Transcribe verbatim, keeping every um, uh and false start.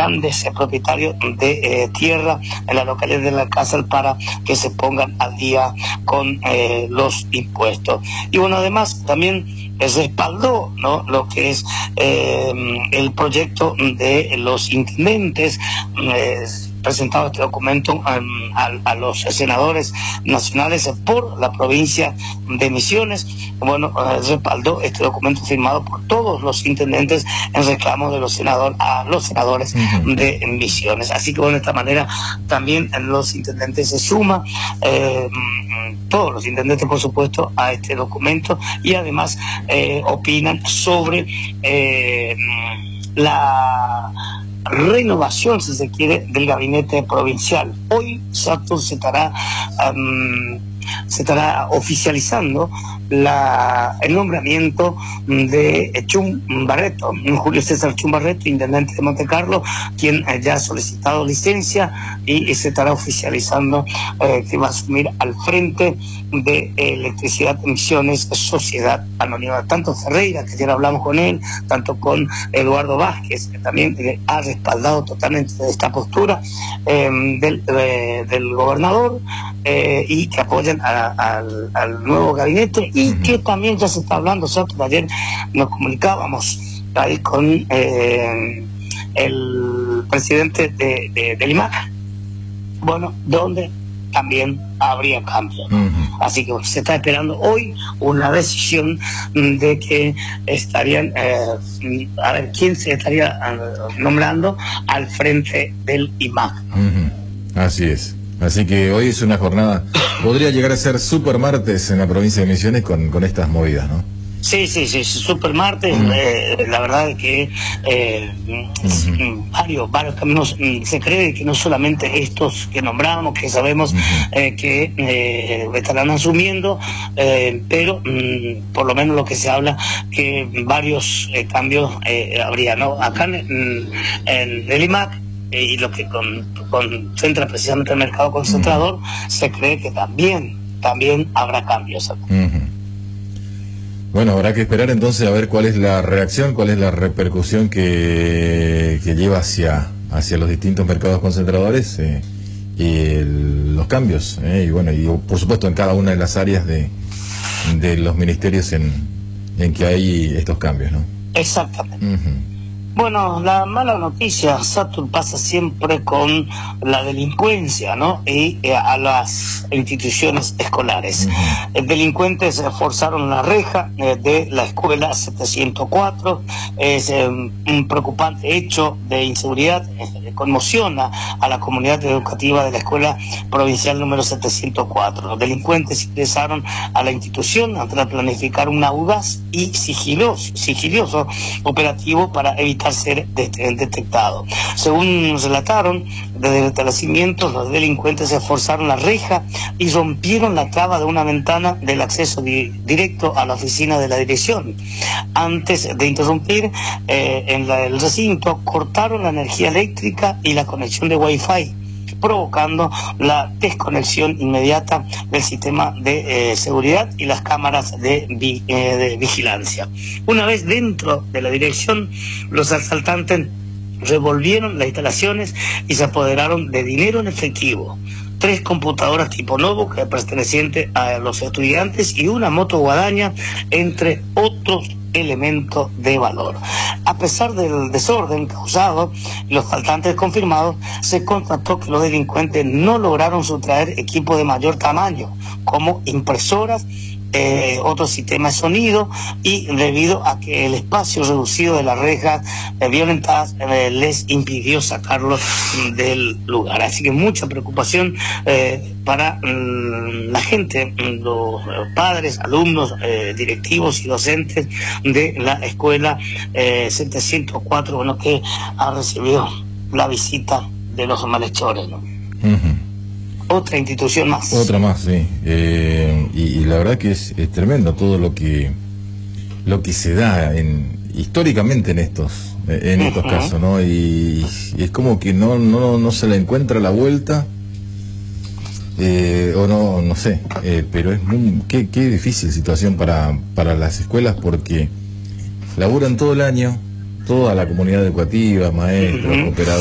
grandes eh, propietarios de eh, tierra en la localidad de La Alcázar para que se pongan al día con eh, los impuestos. Y bueno, además también respaldó, ¿no?, lo que es eh, el proyecto de los intendentes. eh, presentado este documento um, a, a los senadores nacionales por la provincia de Misiones. Bueno, eh, respaldó este documento firmado por todos los intendentes en reclamo de los senadores a los senadores uh-huh. de Misiones. Así que bueno, de esta manera también los intendentes se suman, eh, todos los intendentes por supuesto, a este documento, y además eh, opinan sobre eh, la renovación, si se quiere, del gabinete provincial. Hoy Sato se estará um, se estará oficializando la, el nombramiento de Chum Barreto, Julio César Chum Barreto, intendente de Montecarlo, quien eh, ya ha solicitado licencia y, y se estará oficializando eh, que va a asumir al frente de Electricidad Misiones Sociedad Anónima. Tanto Ferreira, que ayer hablamos con él, tanto con Eduardo Vázquez, que también eh, ha respaldado totalmente esta postura eh, del, eh, del gobernador, eh, y que apoyan a, a, al, al nuevo gabinete, y que también ya se está hablando. Nosotros ayer nos comunicábamos ahí con eh, el presidente de, de, del I M A C, bueno, donde también habría cambio, ¿no? Uh-huh. Así que se está esperando hoy una decisión de que estarían, eh, a ver, quién se estaría nombrando al frente del I M A C. Uh-huh. Así es. Así que hoy es una jornada, podría llegar a ser super martes en la provincia de Misiones con, con estas movidas, ¿no? Sí, sí, sí, super martes. Uh-huh. eh, la verdad es que eh, uh-huh. varios, varios caminos. Se cree que no solamente estos que nombramos, que sabemos uh-huh. eh, que eh, estarán asumiendo, eh, pero mm, por lo menos lo que se habla, que varios eh, cambios eh, habría, ¿no? Acá en, en el I M A C, eh, y lo que con, concentra precisamente el mercado concentrador, uh-huh. se cree que también, también habrá cambios. Uh-huh. Bueno, habrá que esperar entonces a ver cuál es la reacción, cuál es la repercusión que, que lleva hacia, hacia los distintos mercados concentradores eh, y el, los cambios. Eh, y bueno, y por supuesto en cada una de las áreas de, de los ministerios en, en que hay estos cambios, ¿no? Exactamente. Uh-huh. Bueno, la mala noticia, Saturn, pasa siempre con la delincuencia, ¿no? Y eh, a las instituciones escolares. Uh-huh. Delincuentes forzaron la reja eh, de la escuela setecientos cuatro. Es eh, un preocupante hecho de inseguridad. Eh, conmociona a la comunidad educativa de la escuela provincial número setecientos cuatro. Los delincuentes ingresaron a la institución tras planificar un audaz y sigiloso, sigiloso operativo para evitar ser detectado. Según relataron desde el establecimiento, los delincuentes se forzaron la reja y rompieron la traba de una ventana del acceso di directo a la oficina de la dirección. Antes de interrumpir eh, en la, el recinto, cortaron la energía eléctrica y la conexión de Wi-Fi, provocando la desconexión inmediata del sistema de eh, seguridad y las cámaras de, vi eh, de vigilancia. Una vez dentro de la dirección, los asaltantes revolvieron las instalaciones y se apoderaron de dinero en efectivo, tres computadoras tipo notebook pertenecientes a los estudiantes y una moto guadaña, entre otros elementos de valor. A pesar del desorden causado y los faltantes confirmados, se constató que los delincuentes no lograron sustraer equipos de mayor tamaño, como impresoras, eh, otro sistema de sonido, y debido a que el espacio reducido de las rejas eh, violentadas eh, les impidió sacarlos del lugar. Así que mucha preocupación eh, para mm, la gente, los padres, alumnos, eh, directivos y docentes de la escuela eh, setecientos cuatro, bueno, que ha recibido la visita de los malhechores, ¿no? Uh-huh. Otra institución más. Otra más, sí. Eh, y, y la verdad que es, es tremendo todo lo que lo que se da en históricamente en estos en estos uh-huh. casos, ¿no? Y, y es como que no no no se le encuentra la vuelta, eh, o no no sé, eh, pero es muy qué, qué difícil situación para para las escuelas, porque laburan todo el año toda la comunidad educativa, maestros, uh-huh. operadores.